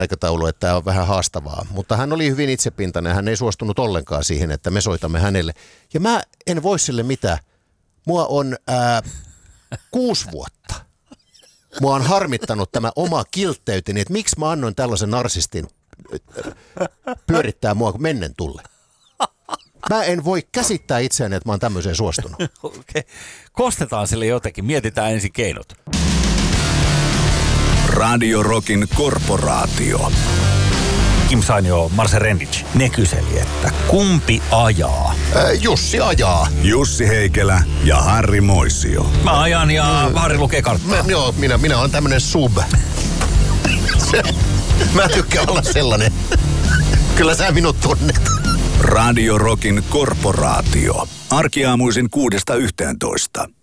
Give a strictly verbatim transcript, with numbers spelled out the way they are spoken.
aikataulu, että tämä on vähän haastavaa. Mutta hän oli hyvin itsepintainen, hän ei suostunut ollenkaan siihen, että me soitamme hänelle. Ja mä en voi sille mitään. Mua on ää, kuusi vuotta. Mua on harmittanut tämä oma kiltteyteni, että miksi mä annoin tällaisen narsistin pyörittää mua mennen tulle. Mä en voi käsittää itseäni, että mä oon tämmöiseen suostunut. Okay. Kostetaan sille jotenkin, mietitään ensin keinot. Radio Rockin korporaatio. Kim Sainio, Marse Rendic, ne kyseli, että kumpi ajaa? Ää, Jussi ajaa. Jussi Heikelä ja Harri Moisio. Mä ajan ja mm. Harri lukee karttaa. Mä, joo, minä, minä olen tämmönen sub. Mä tykkään olla sellainen. Kyllä sä minut tunnet. Radio Rockin korporaatio. Arkiaamuisin kuudesta yhteentoista.